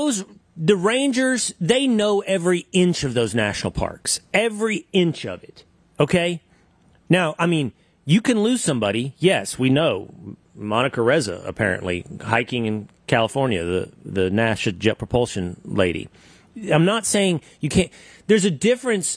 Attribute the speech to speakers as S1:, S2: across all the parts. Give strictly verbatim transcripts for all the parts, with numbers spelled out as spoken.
S1: those the Rangers, they know every inch of those national parks, every inch of it. Okay? Now, I mean, you can lose somebody. Yes, we know. Monica Reza, apparently, hiking in California, the, the NASA Jet Propulsion lady. I'm not saying you can't. There's a difference.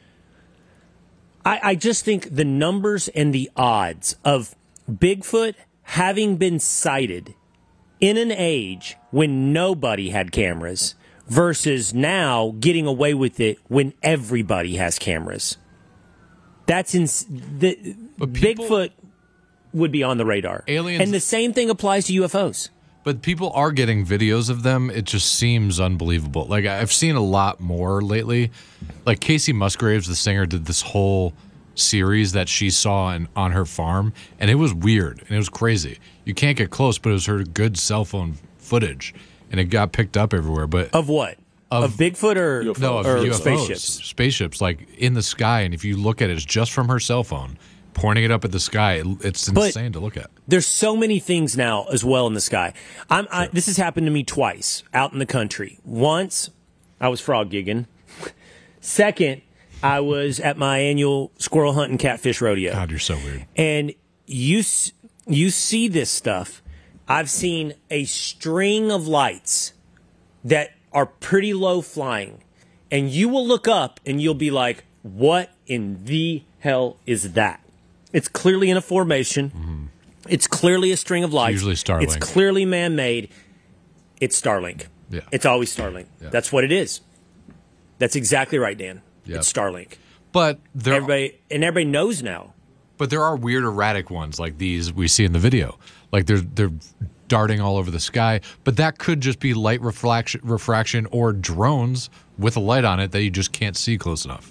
S1: I, I just think the numbers and the odds of Bigfoot having been sighted in an age when nobody had cameras versus now getting away with it when everybody has cameras. That's in the people, Bigfoot would be on the radar.
S2: Aliens,
S1: and the same thing applies to U F Os.
S2: But people are getting videos of them. It just seems unbelievable. Like, I've seen a lot more lately. Like, Casey Musgraves, the singer, did this whole series that she saw in, on her farm, and it was weird, and it was crazy. You can't get close, but it was her good cell phone footage, and it got picked up everywhere. But
S1: Of what? Of, of Bigfoot or,
S2: U F Os. No, of
S1: or
S2: U F Os.
S1: spaceships?
S2: Spaceships, like, in the sky, and if you look at it, it's just from her cell phone, pointing it up at the sky. It's insane
S1: but
S2: to look at.
S1: There's so many things now as well in the sky. I'm, I, this has happened to me twice out in the country. Once, I was frog gigging. Second, I was at my annual squirrel hunt and catfish rodeo.
S2: God, you're so weird.
S1: And you you see this stuff. I've seen a string of lights that are pretty low flying. And you will look up and you'll be like, what in the hell is that? It's clearly in a formation. Mm-hmm. It's clearly a string of lights.
S2: It's usually Starlink.
S1: It's clearly man-made. It's Starlink.
S2: Yeah.
S1: It's always Starlink. Yeah. That's what it is. That's exactly right, Dan. Yep. It's Starlink.
S2: But there
S1: everybody are, and everybody knows now.
S2: But there are weird, erratic ones like these we see in the video. Like they're they're darting all over the sky. But that could just be light refraction, refraction or drones with a light on it that you just can't see close enough.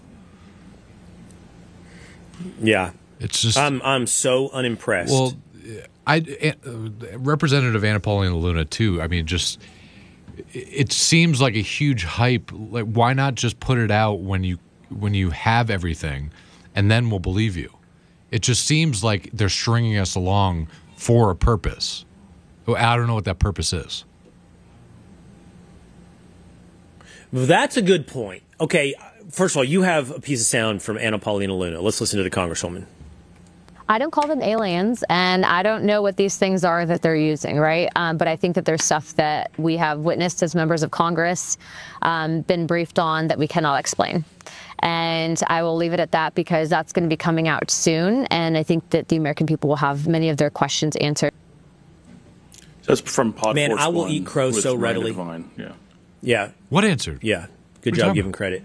S1: Yeah.
S2: It's just
S1: I'm I'm so unimpressed.
S2: Well, I uh, Representative Anna Paulina Luna too. I mean, just it seems like a huge hype. Like, why not just put it out when you when you have everything, and then we'll believe you? It just seems like they're stringing us along for a purpose. I don't know what that purpose is.
S1: Well, that's a good point. Okay, first of all, you have a piece of sound from Anna Paulina Luna. Let's listen to the Congresswoman.
S3: I don't call them aliens, and I don't know what these things are that they're using, right? Um, but I think that there's stuff that we have witnessed as members of Congress, um, been briefed on that we cannot explain. And I will leave it at that because that's going to be coming out soon, and I think that the American people will have many of their questions answered.
S4: That's from Pod
S1: Man,
S4: Force
S1: I will
S4: One
S1: eat crow
S4: with
S1: so
S4: Miranda
S1: readily.
S4: Devine. Yeah.
S1: Yeah.
S2: What answered?
S1: Yeah. Good
S2: What
S1: job giving credit.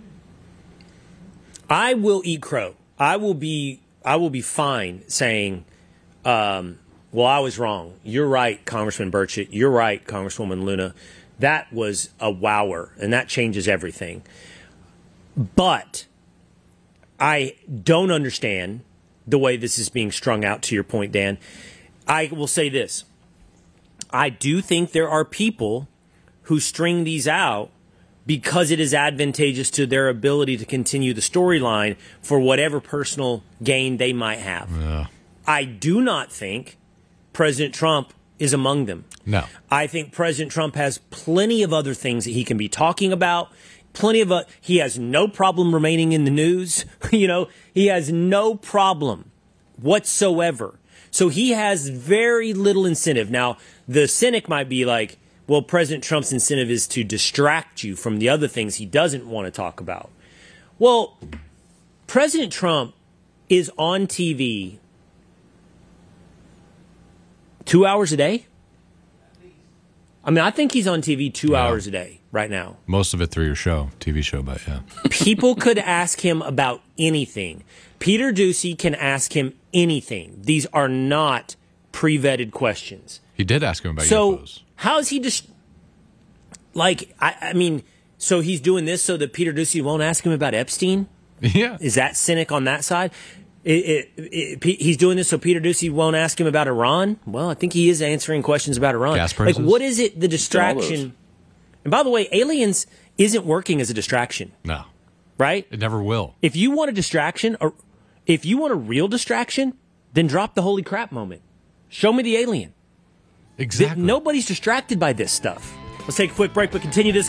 S1: I will eat crow. I will be I will be fine saying, um, well, I was wrong. You're right, Congressman Burchett. You're right, Congresswoman Luna. That was a wower, and that changes everything. But I don't understand the way this is being strung out, to your point, Dan. I will say this. I do think there are people who string these out because it is advantageous to their ability to continue the storyline for whatever personal gain they might have.
S2: Yeah.
S1: I do not think President Trump is among them.
S2: No.
S1: I think President Trump has plenty of other things that he can be talking about. Plenty of, uh, he has no problem remaining in the news. You know, he has no problem whatsoever. So he has very little incentive. Now, the cynic might be like, well, President Trump's incentive is to distract you from the other things he doesn't want to talk about. Well, President Trump is on T V two hours a day. I mean, I think he's on T V two yeah. hours a day right now.
S2: Most of it through your show, T V show, but yeah.
S1: People could ask him about anything. Peter Doocy can ask him anything. These are not pre-vetted questions.
S2: He did ask him about
S1: so,
S2: U F Os.
S1: How is he just like? I, I mean, so he's doing this so that Peter Doocy won't ask him about Epstein.
S2: Yeah,
S1: is that cynic on that side? It, it, it, he's doing this so Peter Doocy won't ask him about Iran. Well, I think he is answering questions about Iran.
S2: Gas prices?
S1: Like, what is it? The distraction. And by the way, aliens isn't working as a distraction.
S2: No,
S1: right?
S2: It never will.
S1: If you want a distraction, or if you want a real distraction, then drop the holy crap moment. Show me the alien.
S2: Exactly.
S1: Nobody's distracted by this stuff. Let's take a quick break, but continue this